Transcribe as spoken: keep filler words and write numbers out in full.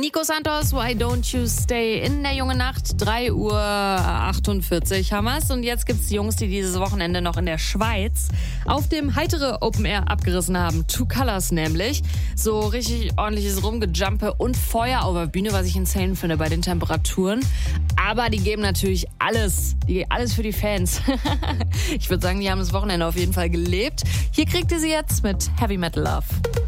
Nico Santos, Why Don't You Stay in der Junge Nacht, drei Uhr achtundvierzig haben wir's. Und jetzt gibt's die Jungs, die dieses Wochenende noch in der Schweiz auf dem heitere Open Air abgerissen haben. Two Colors nämlich. So richtig ordentliches Rumgejumpe und Feuer auf der Bühne, was ich insane finde bei den Temperaturen. Aber die geben natürlich alles. Die, alles für die Fans. Ich würde sagen, die haben das Wochenende auf jeden Fall gelebt. Hier kriegt ihr sie jetzt mit Heavy Metal Love.